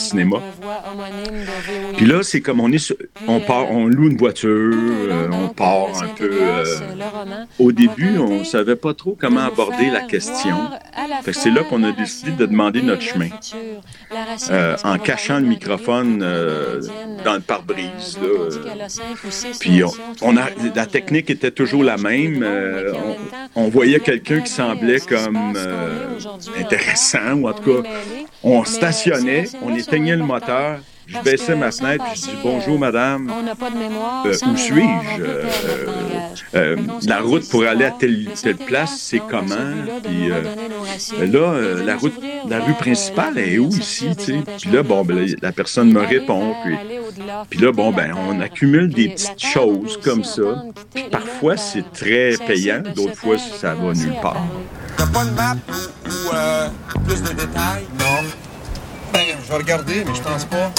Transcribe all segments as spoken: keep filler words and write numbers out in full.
cinéma. Puis là, c'est comme on est sur, on part, on loue une voiture, euh, on part un peu. Euh, au début, on savait pas trop comment aborder la question. Fait que c'est là qu'on a décidé de demander notre chemin. Euh, en cachant le microphone euh, dans le pare-brise. Là, euh, puis on, on a, la technique était toujours la même. Euh, on, on voyait quelqu'un qui semblait comme euh, intéressant, ou en tout cas, on stationnait, on éteignait le moteur. Je baissais ma fenêtre et je dis « Bonjour, madame. Euh, où suis-je? Euh, euh, la route pour aller à telle, telle place, c'est comment? » Puis euh, là, euh, la, route, la rue principale est où ici? T'sais? Puis là, bon, ben, la personne me répond. Puis, puis là, bon, ben, on accumule des petites choses comme ça. Puis parfois, c'est très payant. D'autres fois, ça va nulle part. T'as pas de map ou euh, plus de détails? Non. Ben, je vais regarder, mais je pense pas.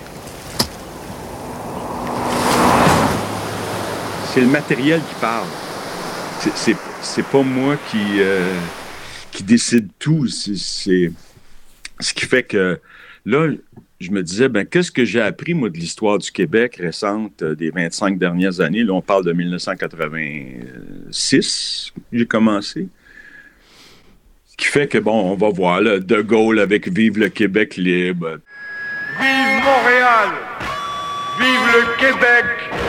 C'est le matériel qui parle. C'est, c'est, c'est pas moi qui, euh, qui décide tout. C'est, c'est ce qui fait que là, je me disais, ben qu'est-ce que j'ai appris, moi, de l'histoire du Québec récente euh, des vingt-cinq dernières années? Là, on parle de dix-neuf cent quatre-vingt-six, j'ai commencé. Ce qui fait que, bon, on va voir, là, De Gaulle avec « Vive le Québec libre ». Vive Montréal! Vive le Québec!